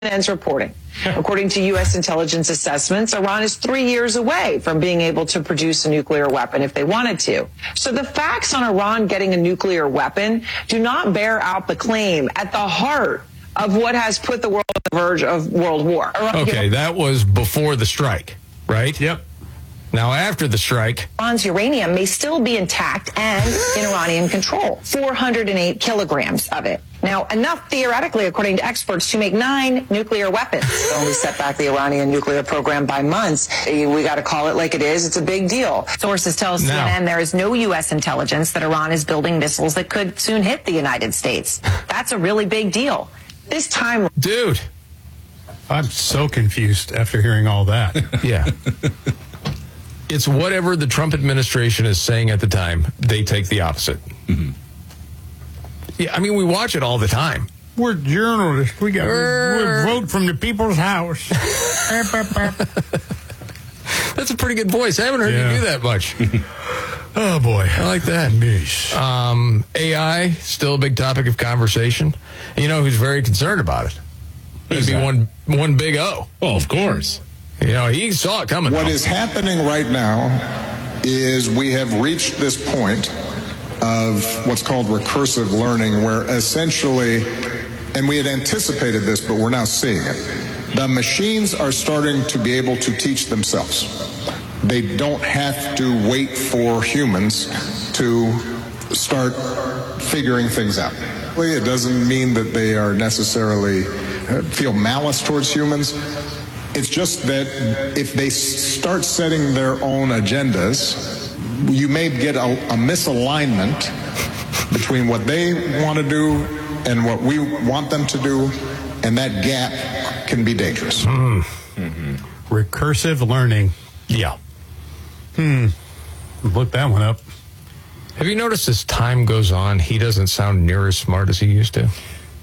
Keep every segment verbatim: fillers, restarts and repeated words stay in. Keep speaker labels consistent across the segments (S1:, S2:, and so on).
S1: Ends reporting. According to U S intelligence assessments, Iran is three years away from being able to produce a nuclear weapon if they wanted to. So the facts on Iran getting a nuclear weapon do not bear out the claim at the heart of what has put the world on the verge of world war.
S2: Okay, that was before the strike, right?
S3: Yep.
S2: Now, after the strike,
S1: Iran's uranium may still be intact and in Iranian control. four hundred eight kilograms of it. Now, enough theoretically, according to experts, to make nine nuclear weapons. It only set back the Iranian nuclear program by months. We got to call it like it is. It's a big deal. Sources tell C N N there is no U S intelligence that Iran is building missiles that could soon hit the United States. That's a really big deal. This time...
S2: Dude.
S3: I'm so confused after hearing all that.
S2: Yeah. It's whatever the Trump administration is saying at the time, they take the opposite. Mm-hmm. Yeah, I mean, we watch it all the time.
S3: We're journalists. We got we vote from the people's house.
S2: That's a pretty good voice. I haven't heard
S3: Yeah.
S2: you do that much.
S3: Oh, boy.
S2: I like that. Um, A I, still a big topic of conversation. And you know who's very concerned about it? It'd be one, one big O.
S4: Oh, of course.
S2: You know, he saw it coming.
S5: What is happening right now is we have reached this point of what's called recursive learning, where essentially, and we had anticipated this, but we're now seeing it, the machines are starting to be able to teach themselves. They don't have to wait for humans to start figuring things out. It doesn't mean that they are necessarily uh, feel malice towards humans. It's just that if they start setting their own agendas, you may get a, a misalignment between what they want to do and what we want them to do, and that gap can be dangerous.
S3: Mm. Mm-hmm. Recursive learning.
S2: Yeah.
S3: Hmm. Look that one up.
S2: Have you noticed as time goes on, he doesn't sound near as smart as he used to?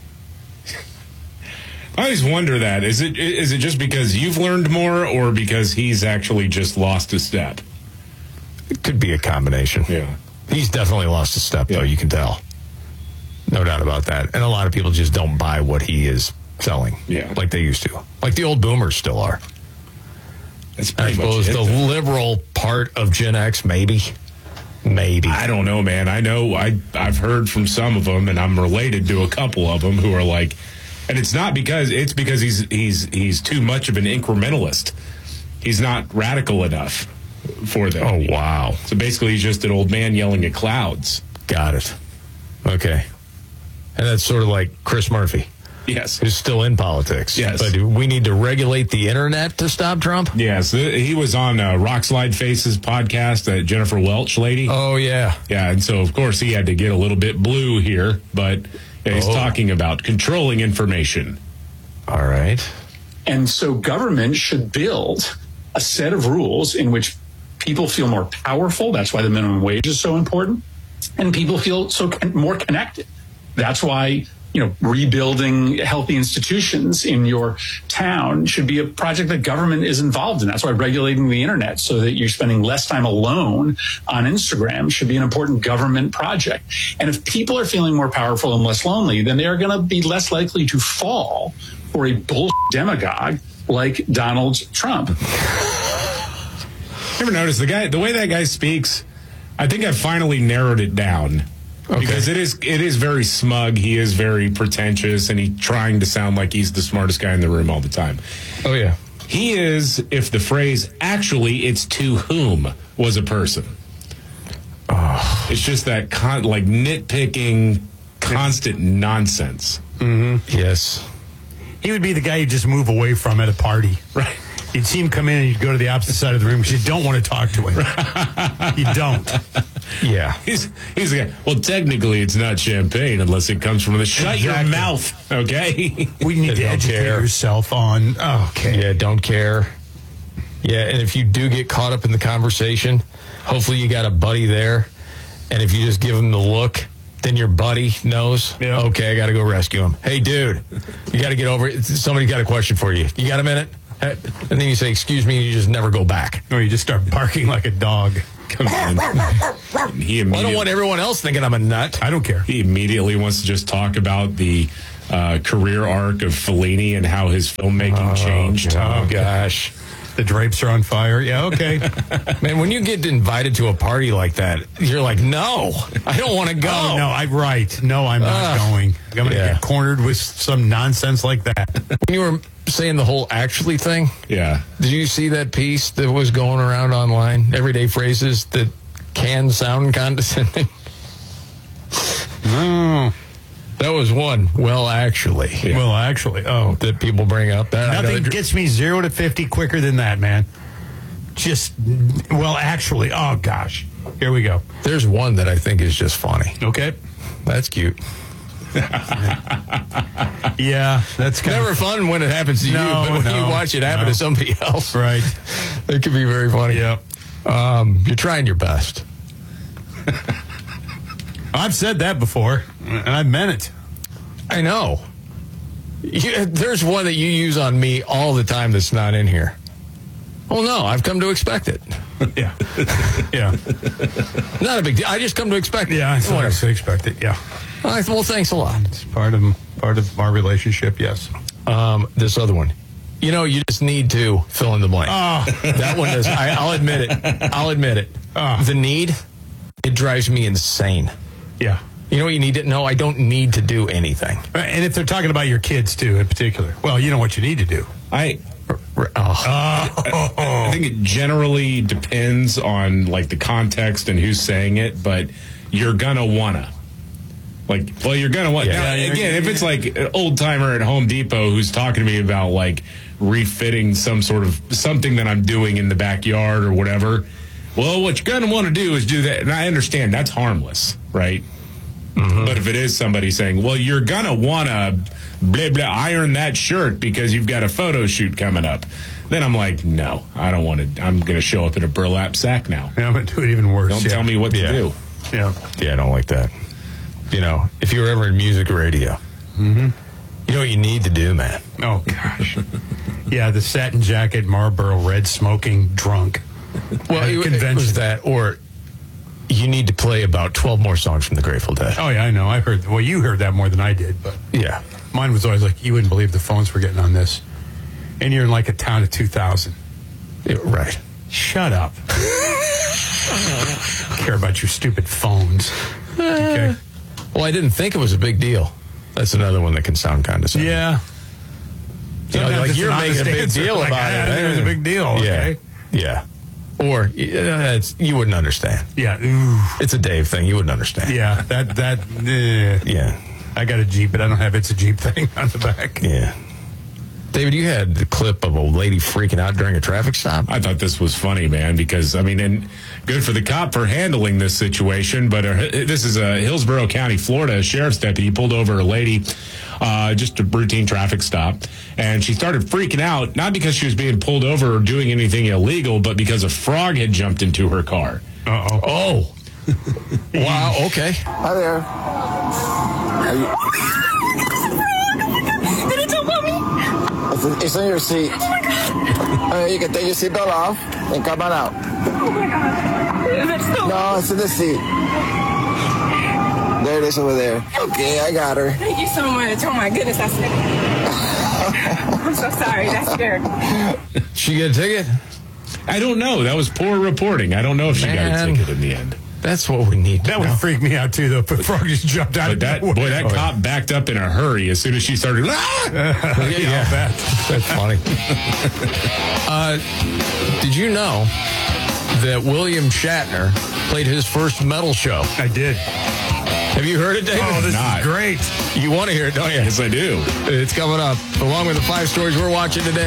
S4: I always wonder that. Is it is it just because you've learned more, or because he's actually just lost a step?
S2: It could be a combination.
S4: Yeah.
S2: He's definitely lost a step, though,
S4: yeah.
S2: you can tell. No doubt about that. And a lot of people just don't buy what he is selling.
S4: Yeah.
S2: Like they used to. Like the old boomers still are.
S4: That's
S2: I suppose
S4: it,
S2: the
S4: though.
S2: liberal part of Gen X, maybe. Maybe.
S4: I don't know, man. I know I, I've heard from some of them, and I'm related to a couple of them who are like, and it's not because, it's because he's he's he's too much of an incrementalist. He's not radical enough for them.
S2: Oh, wow.
S4: So basically, he's just an old man yelling at clouds.
S2: Got it. Okay. And that's sort of like Chris Murphy,
S4: Yes.
S2: who's still in politics.
S4: Yes.
S2: But we need to regulate the internet to stop Trump?
S4: Yes. He was on uh, Rock Slide Faces podcast, that Jennifer Welch lady.
S2: Oh, yeah.
S4: Yeah, and so, of course, he had to get a little bit blue here, but yeah, he's
S2: Oh.
S4: talking about controlling information.
S2: All right.
S6: And so government should build a set of rules in which people feel more powerful. That's why the minimum wage is so important. And people feel so con- more connected. That's why, you know, rebuilding healthy institutions in your town should be a project that government is involved in. That's why regulating the internet so that you're spending less time alone on Instagram should be an important government project. And if people are feeling more powerful and less lonely, then they are going to be less likely to fall for a bullshit demagogue like Donald Trump.
S4: Ever notice the guy, the way that guy speaks? I think I finally narrowed it down. Okay. Because it is it is very smug. He is very pretentious, and he's trying to sound like he's the smartest guy in the room all the time.
S2: Oh, yeah.
S4: He is, if the phrase "actually it's to whom" was a person. Oh. It's just that con- like nitpicking, constant nonsense.
S3: Mm-hmm.
S2: Yes.
S3: He would be the guy you just move away from at a party.
S4: Right.
S3: You'd see him come in and you'd go to the opposite side of the room because you don't want to talk to him. You don't.
S2: Yeah.
S4: He's he's a, well, technically it's not champagne unless it comes from the shut
S3: Exactly.
S4: your mouth, okay?
S3: We need to
S2: Don't
S3: educate
S2: care.
S3: yourself on, oh, okay.
S2: Yeah, don't care. Yeah, and if you do get caught up in the conversation, hopefully you got a buddy there. And if you just give him the look, then your buddy knows,
S3: Yeah.
S2: okay, I got to go rescue him. Hey, dude, you got to get over it. Somebody's got a question for you. You got a minute? And then you say, excuse me, and you just never go back.
S3: Or you just start barking like a dog.
S4: Comes in. He
S2: Well, I
S4: immediately,
S2: don't want everyone else thinking I'm a nut.
S3: I don't care.
S4: he immediately wants to just talk about the uh, career arc of Fellini and how his filmmaking
S3: Oh,
S4: changed.
S3: Oh, gosh. The drapes are on fire. Yeah, okay.
S2: Man, when you get invited to a party like that, you're like, no, I don't want to go.
S3: Oh, no, I'm right. No, I'm not
S2: Uh,
S3: going. I'm going to
S2: yeah.
S3: get cornered with some nonsense like that.
S2: When you were saying the whole actually thing,
S4: Yeah.
S2: did you see that piece that was going around online? Everyday phrases that can sound condescending?
S3: No.
S2: That was one. Well, actually.
S3: Well, actually, oh.
S2: That people bring up. That I know
S3: Nothing
S2: that-
S3: gets me zero to fifty quicker than that, man. Just, well, actually, oh, gosh. Here we go.
S2: There's one that I think is just funny.
S3: Okay.
S2: That's cute.
S3: Yeah, that's kind
S2: Never
S3: of
S2: fun when it happens to
S3: No,
S2: you, but when
S3: no,
S2: you watch it happen
S3: no.
S2: to somebody else,
S3: right.
S2: it could be very funny.
S3: Yep.
S2: Um, you're trying your best.
S3: I've said that before, and I meant it.
S2: I know. You, there's one that you use on me all the time that's not in here. Well, no, I've come to expect it.
S3: Yeah. Yeah.
S2: Not a big deal. I just come to expect it.
S3: Yeah, I
S2: Whatever.
S3: I expect it, yeah.
S2: All right, well, thanks a lot.
S3: It's part of part of our relationship, yes.
S2: Um, this other one. You know, you just need to fill in the blank.
S3: Oh.
S2: That one does. I, I'll admit it. I'll admit it.
S3: Oh.
S2: The need, it drives me insane.
S3: Yeah.
S2: You know what you need to know? I don't need to do anything.
S3: And if they're talking about your kids, too, in particular, well, you know what you need to do.
S4: I
S2: Oh.
S4: I think it generally depends on like the context and who's saying it, but you're gonna wanna. Like, well, you're gonna want.
S2: Yeah.
S4: Now,
S2: Yeah,
S4: again, if it's like an old timer at Home Depot who's talking to me about like refitting some sort of something that I'm doing in the backyard or whatever, well, what you're gonna want to do is do that. And I understand that's harmless, right? Mm-hmm. But if it is somebody saying, well, you're gonna wanna blah blah iron that shirt because you've got a photo shoot coming up, then I'm like, no, I don't want to. I'm gonna show up in a burlap sack now.
S3: Yeah, I'm going to do it even worse.
S4: Don't
S3: yeah.
S4: tell me what
S2: Yeah.
S4: to do.
S3: Yeah.
S2: Yeah, I don't like that. You know, if you were ever in music or radio,
S3: Mm-hmm.
S2: you know what you need to do, man?
S3: Oh, gosh. Yeah, the satin jacket, Marlboro Red, smoking, drunk.
S2: Well,
S3: At a
S2: it, it
S3: convention.
S2: was that, or you need to play about twelve more songs from the Grateful Dead.
S3: Oh, yeah, I know. I heard, well, you heard that more than I did, but
S2: Yeah.
S3: mine was always like, you wouldn't believe the phones we're getting on this. And you're in like a town of two thousand.
S2: Yeah, right.
S3: Shut up. Care about your stupid phones. Okay.
S2: Well, I didn't think it was a big deal. That's another one that can sound condescending.
S3: Yeah.
S2: You know,
S3: Sometimes
S2: like
S3: it's
S2: you're
S3: an
S2: making a
S3: honest
S2: big
S3: answer.
S2: deal
S3: Like,
S2: about
S3: I
S2: it.
S3: think it was a big deal. Okay.
S2: Yeah. Yeah. Or uh, it's, you wouldn't understand.
S3: Yeah. Ooh.
S2: It's a Dave thing. You wouldn't understand.
S3: Yeah. That, that, eh.
S2: Yeah.
S3: I got a Jeep, but I don't have it's a Jeep thing on the back.
S2: Yeah. David, you had the clip of a lady freaking out during a traffic stop.
S4: I thought this was funny, man, because, I mean, and good for the cop for handling this situation, but uh, this is a Hillsborough County, Florida sheriff's deputy pulled over a lady, uh, just a routine traffic stop, and she started freaking out, not because she was being pulled over or doing anything illegal, but because a frog had jumped into her car.
S3: Uh-oh.
S2: Oh. Wow. Okay.
S7: Hi there. Are you,
S8: Did it jump on me?
S7: it's, in, it's in your seat.
S8: Oh my god.
S7: Uh, you can take your seatbelt off and come on out.
S8: Oh my god. Is it still?
S7: No, it's in the seat. There it is over there. Okay, I got her.
S8: Thank you so much. Oh my goodness, that's I'm so sorry. That's scared.
S2: She get a ticket?
S4: I don't know. That was poor reporting. I don't know if she got
S2: Man.
S4: a ticket in the end.
S2: That's what we need.
S3: That would freak me out, too, though. If a frog just jumped out
S4: But
S3: of
S4: that
S3: nowhere.
S4: boy, that
S2: Oh,
S4: cop backed up in a hurry as soon as she started. Ah!
S2: Yeah,
S3: Yeah, I'll bet.
S2: That's funny. uh, did you know that William Shatner played his first metal show?
S3: I did.
S2: Have you heard it, David?
S3: Oh, this
S4: Not.
S3: is great.
S2: You want to hear it, don't you?
S4: Yes, I do.
S2: It's coming up, along with the five stories we're watching today.